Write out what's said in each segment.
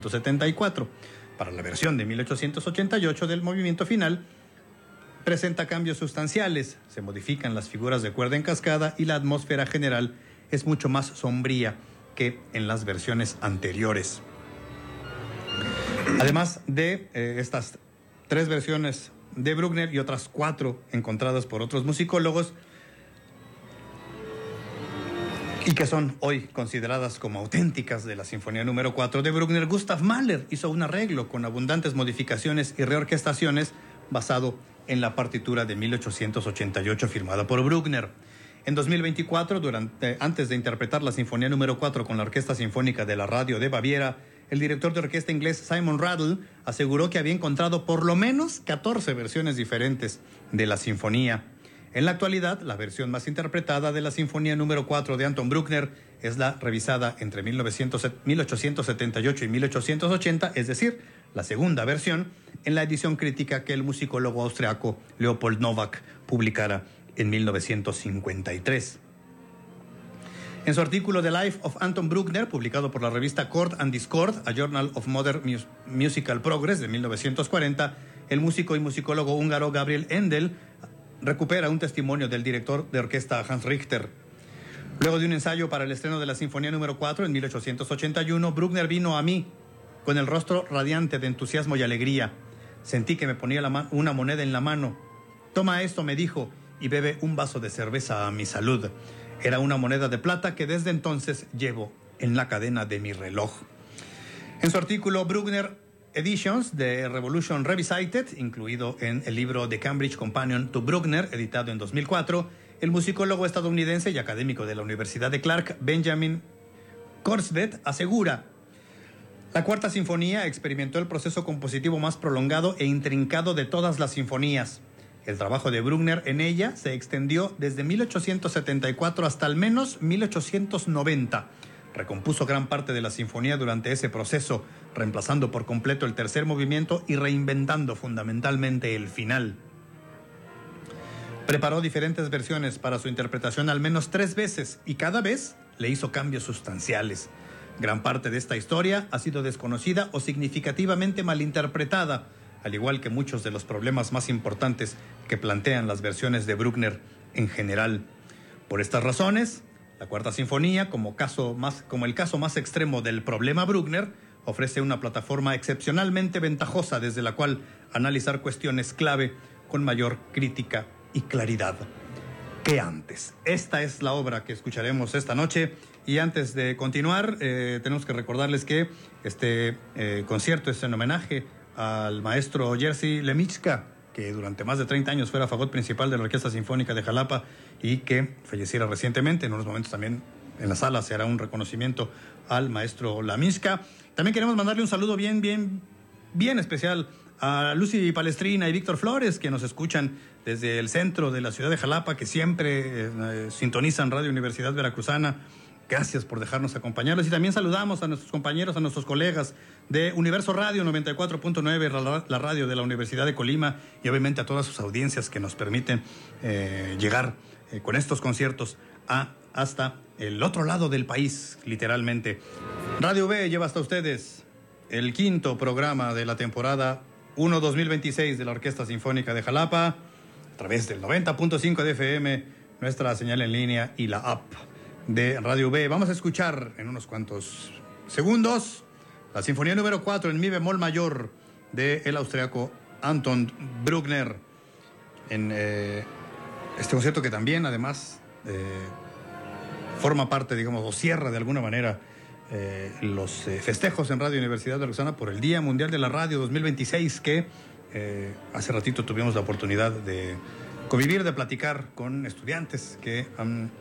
1974. Para la versión de 1888 del movimiento final, presenta cambios sustanciales, se modifican las figuras de cuerda en cascada y la atmósfera general es mucho más sombría que en las versiones anteriores. Además de estas 3 versiones de Bruckner y otras 4 encontradas por otros musicólogos y que son hoy consideradas como auténticas de la Sinfonía número 4 de Bruckner, Gustav Mahler hizo un arreglo con abundantes modificaciones y reorquestaciones basado en la partitura de 1888 firmada por Bruckner. En 2024, antes de interpretar la Sinfonía número 4 con la Orquesta Sinfónica de la Radio de Baviera, el director de orquesta inglés Simon Rattle aseguró que había encontrado por lo menos 14 versiones diferentes de la sinfonía. En la actualidad, la versión más interpretada de la Sinfonía número 4 de Anton Bruckner es la revisada entre 1878 y 1880, es decir, la segunda versión, en la edición crítica que el musicólogo austriaco Leopold Novak publicara en 1953. En su artículo The Life of Anton Bruckner, publicado por la revista Chord and Discord, A Journal of Modern Musical Progress de 1940, el músico y musicólogo húngaro Gabriel Endel recupera un testimonio del director de orquesta Hans Richter. Luego de un ensayo para el estreno de la Sinfonía número 4 en 1881, Bruckner vino a mí con el rostro radiante de entusiasmo y alegría. Sentí que me ponía una moneda en la mano. Toma esto, me dijo, y bebe un vaso de cerveza a mi salud. Era una moneda de plata que desde entonces llevo en la cadena de mi reloj. En su artículo Bruckner Editions de Revolution Revisited, incluido en el libro The Cambridge Companion to Bruckner, editado en 2004, el musicólogo estadounidense y académico de la Universidad de Clark, Benjamin Corsvet, asegura: la Cuarta Sinfonía experimentó el proceso compositivo más prolongado e intrincado de todas las sinfonías. El trabajo de Bruckner en ella se extendió desde 1874 hasta al menos 1890. Recompuso gran parte de la sinfonía durante ese proceso, reemplazando por completo el tercer movimiento y reinventando fundamentalmente el final. Preparó diferentes versiones para su interpretación al menos 3 veces y cada vez le hizo cambios sustanciales. Gran parte de esta historia ha sido desconocida o significativamente malinterpretada, al igual que muchos de los problemas más importantes que plantean las versiones de Bruckner en general. Por estas razones, la Cuarta Sinfonía, como el caso más extremo del problema Bruckner, ofrece una plataforma excepcionalmente ventajosa desde la cual analizar cuestiones clave con mayor crítica y claridad que antes. Esta es la obra que escucharemos esta noche, y antes de continuar tenemos que recordarles que este concierto es en homenaje al maestro Jerzy Lemiczka, que durante más de 30 años fuera fagot principal de la Orquesta Sinfónica de Jalapa y que falleciera recientemente. En unos momentos también en la sala se hará un reconocimiento al maestro Lemiczka. También queremos mandarle un saludo bien especial a Lucy Palestrina y Víctor Flores, que nos escuchan desde el centro de la ciudad de Jalapa, que siempre sintonizan Radio Universidad Veracruzana. Gracias por dejarnos acompañarlos, y también saludamos a nuestros compañeros, a nuestros colegas de Universo Radio 94.9, la radio de la Universidad de Colima, y obviamente a todas sus audiencias que nos permiten llegar con estos conciertos hasta el otro lado del país, literalmente. Radio V lleva hasta ustedes el 5º programa de la temporada 1-2026 de la Orquesta Sinfónica de Jalapa, a través del 90.5 de FM, nuestra señal en línea y la app de Radio V. Vamos a escuchar en unos cuantos segundos la Sinfonía número 4 en mi bemol mayor de el austriaco Anton Bruckner, en este concierto que también además forma parte, digamos, o cierra de alguna manera los festejos en Radio Universidad Veracruzana por el Día Mundial de la Radio 2026, que hace ratito tuvimos la oportunidad de convivir, de platicar con estudiantes que han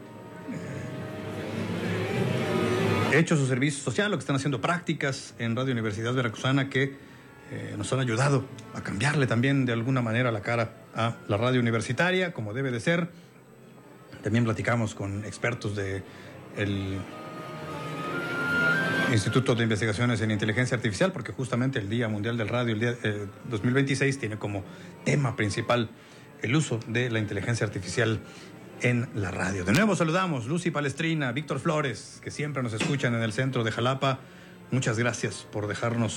hecho su servicio social, o que están haciendo prácticas en Radio Universidad Veracruzana, que nos han ayudado a cambiarle también de alguna manera la cara a la radio universitaria, como debe de ser. También platicamos con expertos del Instituto de Investigaciones en Inteligencia Artificial, porque justamente el Día Mundial del Radio, el día 2026, tiene como tema principal el uso de la inteligencia artificial en la radio. De nuevo saludamos Lucy Palestrina, Víctor Flores, que siempre nos escuchan en el centro de Jalapa. Muchas gracias por dejarnos